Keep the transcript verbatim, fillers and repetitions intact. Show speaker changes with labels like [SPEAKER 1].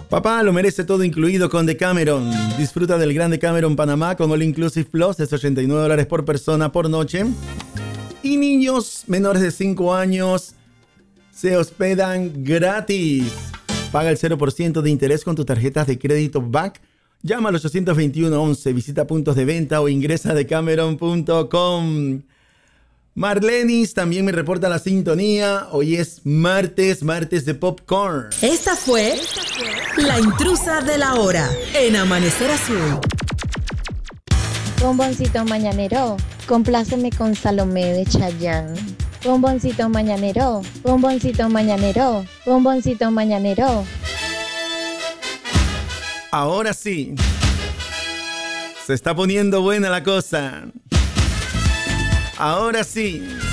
[SPEAKER 1] Papá lo merece todo incluido con Decameron. Disfruta del Gran Decameron Panamá con All Inclusive Plus, es ochenta y nueve dólares por persona por noche. Y niños menores de cinco años se hospedan gratis. Paga el cero por ciento de interés con tus tarjetas de crédito B A C. Llama al ochocientos veintiuno once, visita puntos de venta o ingresa a decameron punto com. Marlenis también me reporta la sintonía. Hoy es martes, martes de popcorn.
[SPEAKER 2] Esta fue La Intrusa de la Hora en Amanecer Azul.
[SPEAKER 3] Bomboncito mañanero, compláceme con Salomé de Chayanne. Bomboncito mañanero, bomboncito mañanero, bomboncito mañanero.
[SPEAKER 1] Ahora sí, se está poniendo buena la cosa. Ahora sí.